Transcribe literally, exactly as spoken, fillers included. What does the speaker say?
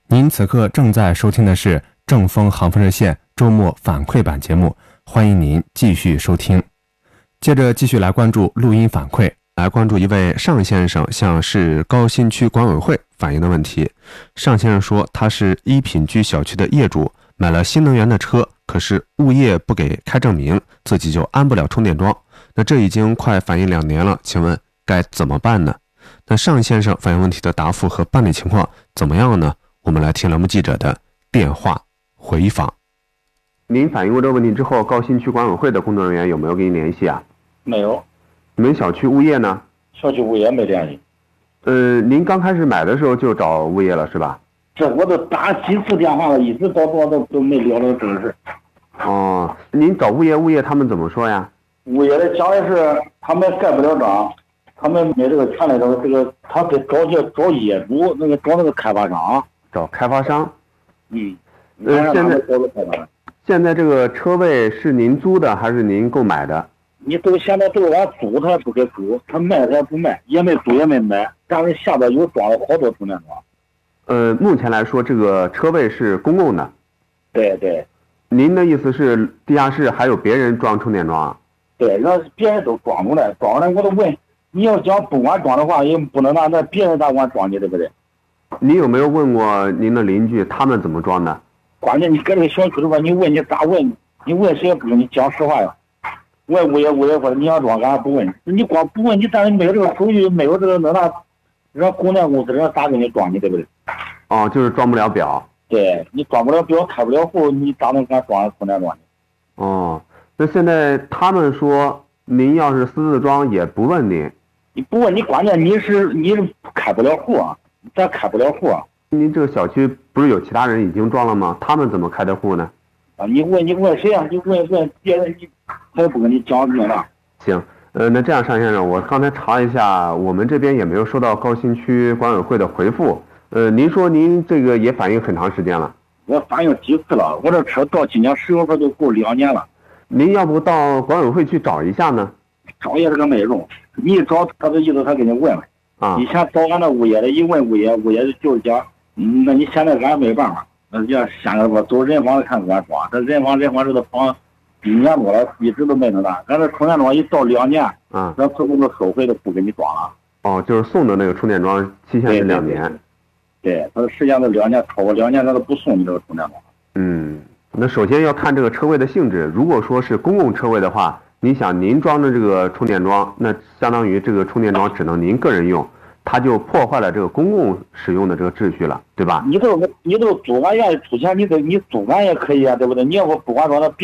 您此刻正在收听的是正风航风热线周末反馈版节目，欢迎您继续收听。接着继续来关注录音反馈，来关注一位尚先生向市高新区管委会反映的问题。尚先生说，他是一品居小区的业主，买了新能源的车，可是物业不给开证明，自己就安不了充电桩。那这已经快反映两年了，请问该怎么办呢？那尚先生反映问题的答复和办理情况怎么样呢？我们来听栏目记者的电话回访。您反映过这个问题之后，高新区管委会的工作人员有没有跟您联系啊？ 没有。 你们小区物业呢？ 小区物业没联系。 呃，您刚开始买的时候就找物业了是吧？ 这我都打几次电话了，一直到到都都没聊到这个事。 哦，您找物业，物业他们怎么说呀？ 物业的讲的是他们盖不了章，他们没这个权利，这个这个他得找些找业主，那个找那个开发商。 找开发商。 嗯。 呃，现在找个开发商。 现在这个车位是您租的还是您购买的？ 你都现在都俺租，他也不给租，他卖他也不卖，也没租也没买，但是下边有装了好多充电桩。 呃，目前来说，这个车位是公共的。 对对。 您的意思是地下室还有别人装充电桩啊？ 对，让别人都装出来，装出来我都问，你要讲不管装的话，也不能拿那别人咋管装你，对不对？ 你有没有问过您的邻居他们怎么装的？ 关键你搁这个小区里边，你问你咋问？你问谁也不跟你讲实话呀。问物业，物业说你想装，俺不问。你光不问，你但是没有这个手续，没有这个那那，让供电公司人咋给你装你，对不对？ 哦，就是装不了表。 对，你装不了表，开不了户，你咋能给俺装充电桩呢？ 哦，那现在他们说，您要是私自装也不问您。 你不问，你关键你是你是开不了户啊，咱开不了户啊。 您这个小区不是有其他人已经装了吗？他们怎么开的户呢？ 啊，你问你问谁啊？你问问别人，你他也不跟你讲明了。 行，呃，那这样，尚先生，我刚才查了一下，我们这边也没有收到高新区管委会的回复。呃，您说您这个也反映很长时间了？ 我反映几次了，我这车到今年十月份都够两年了。 您要不到管委会去找一下呢？ 找也是个没用，你一找他的意思他给你问了。 啊。 以前找俺那物业的，一问物业，物业就是讲，嗯，那你现在俺没办法。那要先个我走人房看管装，这人房人房这个房一年多了，一直都没那啥。咱这充电桩一到两年， 啊， 咱自动都收回，都不给你装了。 哦，就是送的那个充电桩期限是两年。 对，他的时间都两年，超过两年他都不送你这个充电桩。 嗯，那首先要看这个车位的性质。如果说是公共车位的话，你想您装的这个充电桩，那相当于这个充电桩只能您个人用。它就破坏了这个公共使用的这个秩序了，对吧？ 你都你都租，俺愿意出钱，你都你租俺也可以啊，对不对？你要不不管说那。